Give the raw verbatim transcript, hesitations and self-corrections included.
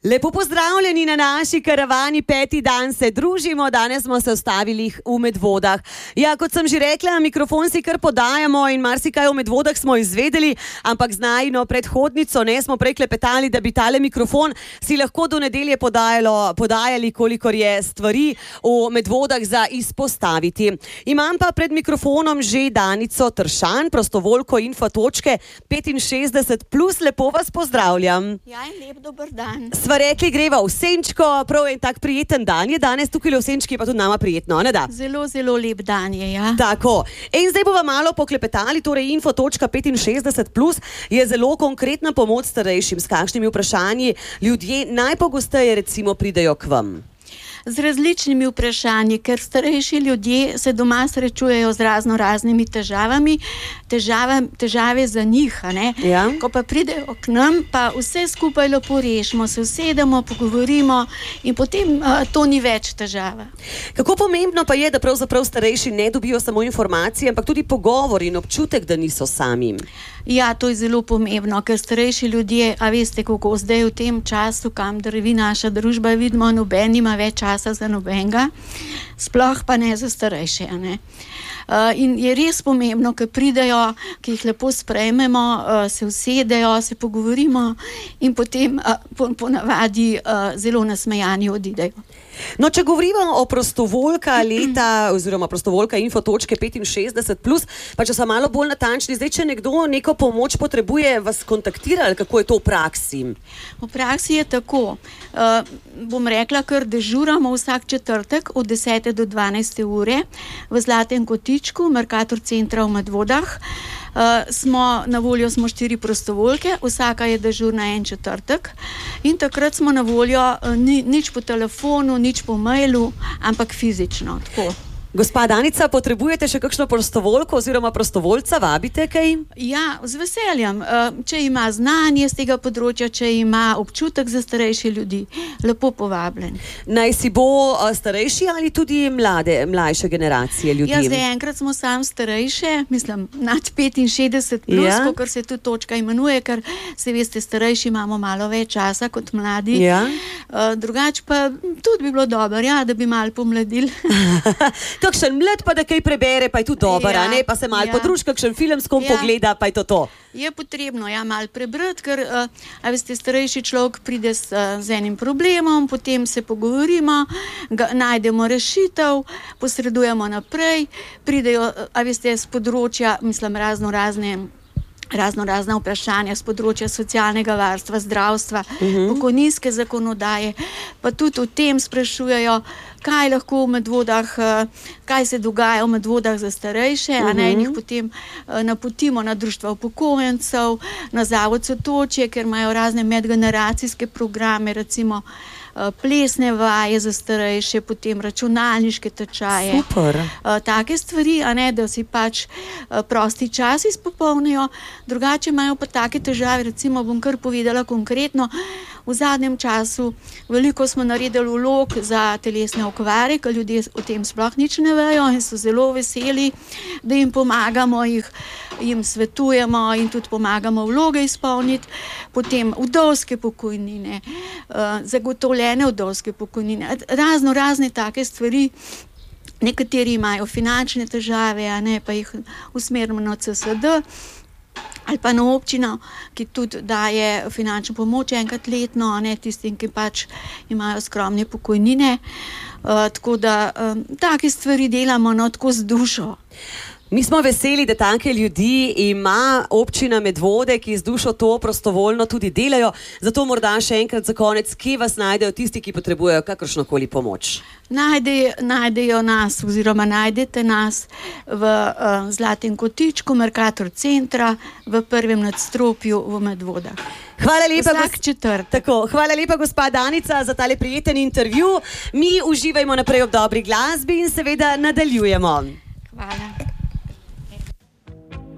Lepo pozdravljeni na naši karavani, peti dan se družimo, danes smo se ustavili v Medvodah. Ja, kot sem že rekla, mikrofon si kar podajamo in marsikaj o Medvodah smo izvedeli, ampak z najino predhodnico ne smo prej klepetali, da bi tale mikrofon si lahko do nedelje podajalo, podajali, kolikor je stvari v Medvodah za izpostaviti. Imam pa pred mikrofonom že Danico Tršan, prostovoljko Infotočke petinšestdeset plus, lepo vas pozdravljam. Ja, in lep dober dan. Sva rekli, greva v Senčko, prav en tak prijeten dan je danes, tukaj v Senčki pa tudi nama prijetno, ne da? Zelo, zelo lep dan je, ja. Tako, in zdaj bova malo poklepetali, torej Infotočka petinšestdeset plus je zelo konkretna pomoč starejšim, s kakšnimi vprašanji ljudje najpogosteje recimo pridejo k vam. Z različnimi vprašanji, ker starejši ljudje se doma srečujejo z razno raznimi težavami, težave, težave za njih, a ne? Ja. Ko pa pridejo k nam, pa vse skupaj lepo rešimo, se usedemo, pogovorimo in potem uh, to ni več težava. Kako pomembno pa je, da pravzaprav starejši ne dobijo samo informacije, ampak tudi pogovor in občutek, da niso sami? Ja, to je zelo pomembno, ker starejši ljudje, a veste, kako zdaj v tem času, kam drvi naša družba, vidimo, noben nima več časa za nobenega, sploh pa ne za starejše, a ne. Uh, in je res pomembno, ker pridejo, ki jih lepo sprejmemo, uh, se usedejo, se pogovorimo in potem uh, po, ponavadi uh, zelo nasmejani odidejo. No, če govorimo o prostovoljka leta oziroma prostovoljka Infotočke petinšestdeset plus, pa če so malo bolj natančni, zdaj, če nekdo neko pomoč potrebuje, vas kontaktirali, kako je to v praksi? V praksi je tako. Uh, bom rekla, ker dežuramo vsak četrtek od desete do dvanajste ure v Zlatem kotičku, Mercator centra v Medvodah. Uh, smo, na voljo smo štiri prostovoljke, vsaka je dežurna en četrtek in takrat smo na voljo uh, ni, nič po telefonu, nič po mailu, ampak fizično, tako. Gospa Danica, potrebujete še kakšno prostovoljko oziroma prostovoljca, vabite kaj? Ja, z veseljem. Če ima znanje z tega področja, če ima občutek za starejše ljudi, lepo povabljen. Naj si bo starejši ali tudi mlade, mlajše generacije ljudi? Ja, zdaj enkrat smo sam starejše, mislim, nad petinšestdeset plus, ja. Kakor se tudi točka imenuje, ker se veste, starejši imamo malo več časa kot mladi. Ja. Drugač pa tudi bi bilo dobro, ja, da bi malo pomladili. Kakšen mlad pa da kaj prebere, pa je tudi dober, ja, a ne? Pa se malo ja. podruž, kakšen film s kom ja. pogleda, pa je to to. Je potrebno, ja, malo prebrati, ker, uh, a veste, starejši človek pride s, uh, z enim problemom, potem se pogovorimo, ga, najdemo rešitev, posredujemo naprej, pridejo, a veste, z področja, mislim, razno razne razno razna vprašanja z področja socialnega varstva, zdravstva, uh-huh. pokojninske zakonodaje, pa tudi o tem sprašujejo, kaj lahko v Medvodah, kaj se dogaja v Medvodah za starejše, uh-huh. a ne, in jih potem napotimo na društva upokojencev, na Zavod Sotočje, ker imajo razne medgeneracijske programe, recimo plesne vaje za starejše, potem računalniške tečaje. Super. Take stvari, a ne, da si pač prosti čas izpopolnijo, drugače imajo pa take težave, recimo bom kar povedala konkretno, v zadnjem času veliko smo naredili vlog za telesne okvare, ker ljudje o tem sploh nič ne vejo in so zelo veseli, da jim pomagamo, jih, jim svetujemo in tudi pomagamo vloge izpolniti, potem vdovske pokojnine, zagotovljene vdovske pokojnine, razno razne take stvari. Nekateri imajo finančne težave, a ne, pa jih usmerimo na C S D ali pa na občino, ki tudi daje finančno pomoč enkrat letno, a ne, tistim, ki pač imajo skromne pokojnine. Uh, tako da um, take stvari delamo, no, tako z dušo. Mi smo veseli, da take ljudi ima občina Medvode, ki z dušo to prostovoljno tudi delajo. Zato morda še enkrat za konec, kje vas najdejo tisti, ki potrebujejo kakršnokoli pomoč? Najde, najdejo nas oziroma najdete nas v uh, Zlatem kotičku, Mercator centra, v prvem nadstropju v Medvodah. Hvala lepa, Vsak četrt. Tako, hvala lepa, gospa Danica, za tale prijeten intervju. Mi uživajmo naprej ob dobri glasbi in seveda nadaljujemo. Hvala.